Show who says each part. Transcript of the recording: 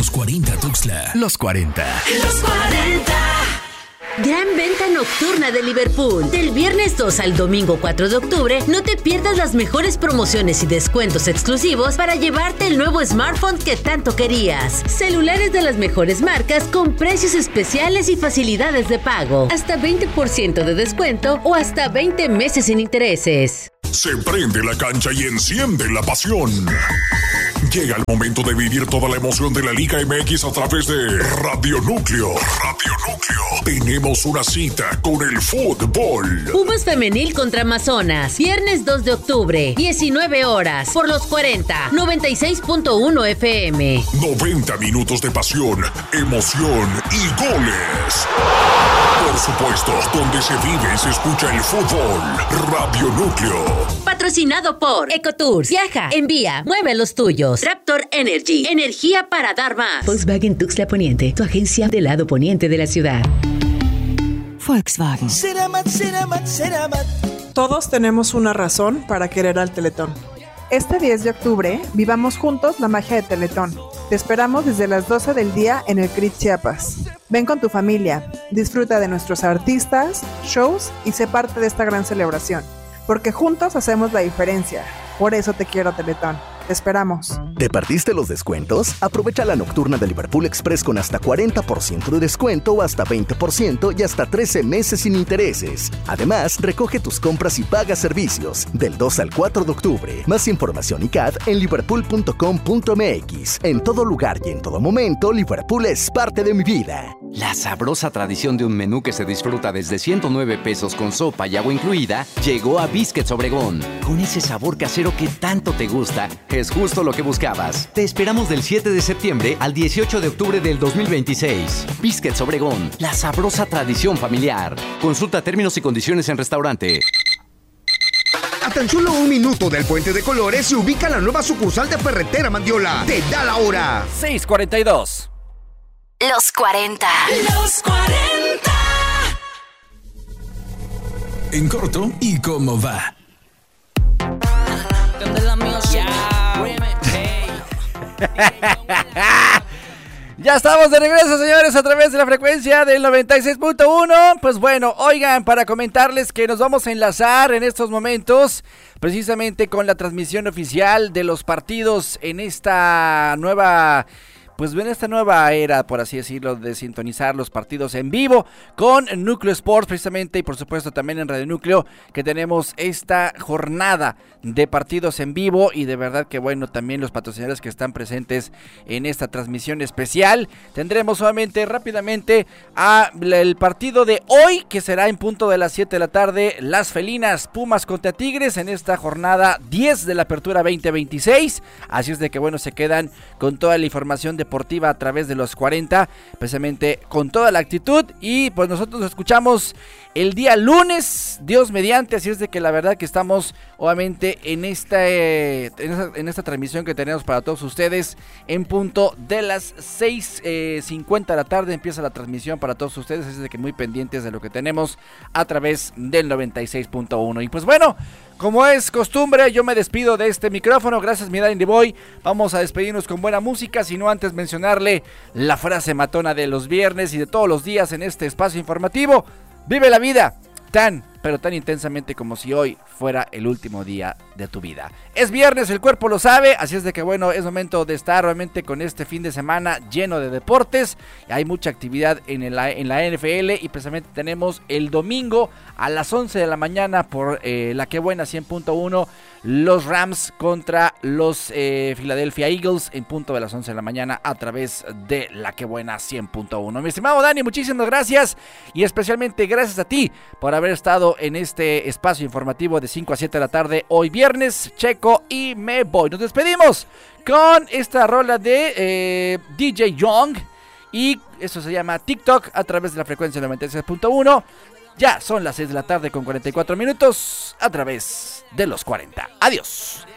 Speaker 1: Los 40 Tuxtla. Los 40.
Speaker 2: Los 40. Gran venta nocturna de Liverpool. Del viernes 2 al domingo 4 de octubre, no te pierdas las mejores promociones y descuentos exclusivos para llevarte el nuevo smartphone que tanto querías. Celulares de las mejores marcas con precios especiales y facilidades de pago. Hasta 20% de descuento o hasta 20 meses sin intereses.
Speaker 3: Se prende la cancha y enciende la pasión. Llega el momento de vivir toda la emoción de la Liga MX a través de Radio Núcleo. Radio Núcleo. Tenemos una cita con el fútbol.
Speaker 2: Pumas femenil contra Amazonas. Viernes 2 de octubre, 19 horas. Por los 40, 96.1 FM.
Speaker 3: 90 minutos de pasión, emoción y goles. Por supuesto, donde se vive y se escucha el fútbol. Radio Núcleo.
Speaker 2: Patrocinado por Ecotours. Viaja, envía, mueve los tuyos. Raptor Energy. Energía para dar más.
Speaker 4: Volkswagen Tuxtla Poniente, tu agencia del lado poniente de la ciudad. Volkswagen.
Speaker 5: Todos tenemos una razón para querer al Teletón. Este 10 de octubre, vivamos juntos la magia de Teletón. Te esperamos desde las 12 del día en el CRIT Chiapas. Ven con tu familia, disfruta de nuestros artistas, shows y sé parte de esta gran celebración. Porque juntos hacemos la diferencia. Por eso te quiero, Teletón. Te esperamos.
Speaker 6: ¿Te perdiste los descuentos? Aprovecha la nocturna de Liverpool Express con hasta 40% de descuento o hasta 20% y hasta 13 meses sin intereses. Además, recoge tus compras y paga servicios del 2 al 4 de octubre. Más información y CAD en liverpool.com.mx. En todo lugar y en todo momento, Liverpool es parte de mi vida.
Speaker 7: La sabrosa tradición de un menú que se disfruta desde 109 pesos con sopa y agua incluida llegó a Biscuits Obregón. Con ese sabor casero que tanto te gusta, es justo lo que buscabas. Te esperamos del 7 de septiembre al 18 de octubre del 2026. Biscuits Obregón, la sabrosa tradición familiar. Consulta términos y condiciones en restaurante.
Speaker 8: A tan solo 1 minuto del Puente de Colores se ubica la nueva sucursal de Ferretera Mandiola. Te da la hora.
Speaker 9: 6:42.
Speaker 2: Los 40. Los 40.
Speaker 1: En corto y cómo va.
Speaker 9: Ya estamos de regreso, señores, a través de la frecuencia del 96.1. Pues bueno, oigan, para comentarles que nos vamos a enlazar en estos momentos precisamente con la transmisión oficial de los partidos en esta nueva... Pues en esta nueva era, por así decirlo, de sintonizar los partidos en vivo con Núcleo Sports precisamente, y por supuesto también en Radio Núcleo, que tenemos esta jornada de partidos en vivo, y de verdad que bueno, también los patrocinadores que están presentes en esta transmisión especial. Tendremos solamente rápidamente el partido de hoy, que será en punto de las 7 de la tarde, las felinas Pumas contra Tigres en esta jornada 10 de la apertura 2026, así es de que bueno, se quedan con toda la información deportiva a través de los 40, precisamente con toda la actitud, y pues nosotros nos escuchamos el día lunes, Dios mediante, así es de que la verdad que estamos obviamente en esta transmisión que tenemos para todos ustedes en punto de las 6:50 de la tarde, empieza la transmisión para todos ustedes, así es de que muy pendientes de lo que tenemos a través del 96.1, y pues bueno, como es costumbre, yo me despido de este micrófono. Gracias, mi Danny Boy. Vamos a despedirnos con buena música, sino antes mencionarle la frase matona de los viernes y de todos los días en este espacio informativo. Vive la vida tan, pero tan intensamente como si hoy fuera el último día de tu vida. Es viernes, el cuerpo lo sabe, así es de que bueno, es momento de estar realmente con este fin de semana lleno de deportes. Hay mucha actividad en la NFL, y precisamente tenemos el domingo a las 11 de la mañana por la que buena 100.1, los Rams contra los Philadelphia Eagles en punto de las 11 de la mañana a través de la que buena 100.1. Mi estimado Dani, muchísimas gracias, y especialmente gracias a ti por haber estado en este espacio informativo de 5 a 7 de la tarde hoy viernes. Checo y me voy. Nos despedimos con esta rola de DJ Young, y eso se llama TikTok a través de la frecuencia 96.1. Ya son las 6 de la tarde con 44 minutos a través de los 40. Adiós.